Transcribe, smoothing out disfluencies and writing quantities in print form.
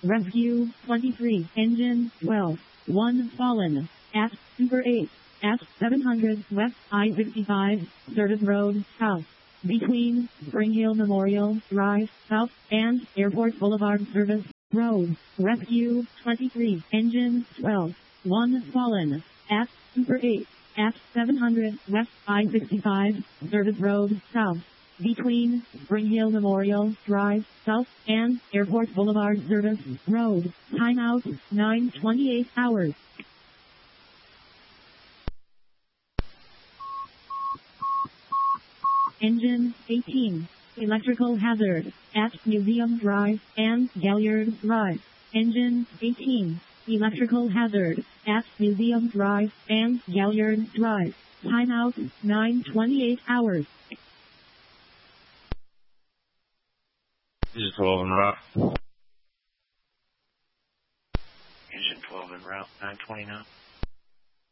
Rescue 23, Engine 12, 1 fallen, at Super 8, at 700 West I-65, Service Road, South, between Spring Hill Memorial Drive, South, and Airport Boulevard Service Road. Rescue 23, Engine 12, 1 fallen, at Super 8, at 700 West I-65, Service Road, South, between Spring Hill Memorial Drive, South, and Airport Boulevard Service Road. Timeout, 9:28 hours. Engine 18, electrical hazard, at Museum Drive and Galliard Drive. Engine 18, electrical hazard, at Museum Drive and Galliard Drive. Timeout, 9:28 hours. This is 12 en route. Engine 12 en route, 929.